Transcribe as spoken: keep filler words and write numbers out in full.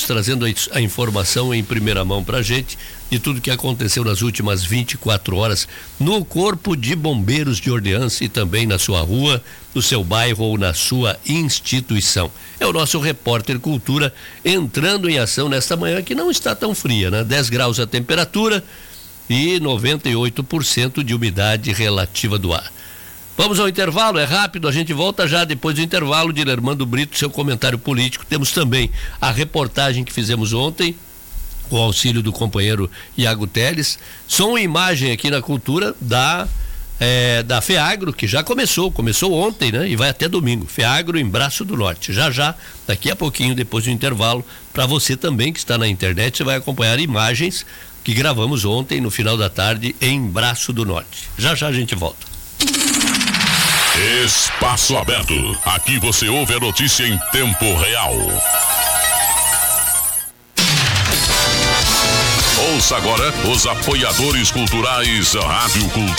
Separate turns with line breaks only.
trazendo a, a informação em primeira mão pra gente de tudo que aconteceu nas últimas vinte e quatro horas no Corpo de Bombeiros de Orleans e também na sua rua, no seu bairro ou na sua instituição. É o nosso repórter Cultura entrando em ação nesta manhã que não está tão fria, né? dez graus a temperatura e noventa e oito por cento de umidade relativa do ar. Vamos ao intervalo, é rápido, a gente volta já depois do intervalo. De Lermando Brito, seu comentário político. Temos também a reportagem que fizemos ontem, com o auxílio do companheiro Iago Teles. Som e imagem aqui na Cultura da, é, da FEAGRO, que já começou, começou ontem, né? E vai até domingo. FEAGRO em Braço do Norte. Já já, daqui a pouquinho, depois do intervalo, para você também que está na internet, você vai acompanhar imagens que gravamos ontem no final da tarde em Braço do Norte. Já já a gente volta.
Espaço Aberto. Aqui você ouve a notícia em tempo real. Ouça agora os apoiadores culturais Rádio Cultura.